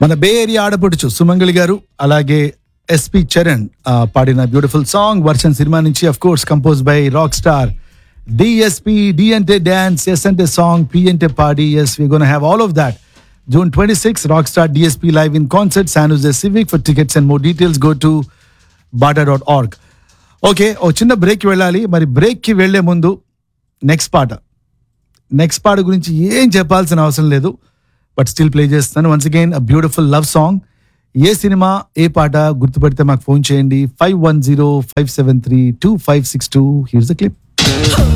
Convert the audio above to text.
మన బే ఏరియా ఆడపడుచు సుమంగళి గారు అలాగే ఎస్పి చరణ్ పాడిన బ్యూటిఫుల్ సాంగ్ వర్షన్ సినిమా నుంచి, of course compose by rock star DSP. D అంటే డాన్స్, ఎస్ అంటే సాంగ్, పి అంటే పాడి. Yes, we gonna have all of that. June 26, Rockstar DSP live in concert, San Jose Civic. For tickets and more details, go to bata.org. Okay, ఓ చిన్న బ్రేక్కి వెళ్ళాలి. మరి బ్రేక్కి వెళ్లే ముందు next పాట గురించి ఏం చెప్పాల్సిన అవసరం లేదు, బట్ స్టిల్ ప్లే చేస్తాను. Once again a beautiful love song. A cinema, ఏ పాట గుర్తుపెడితే మాకు ఫోన్ చేయండి. 510-573-2562. Here's the clip.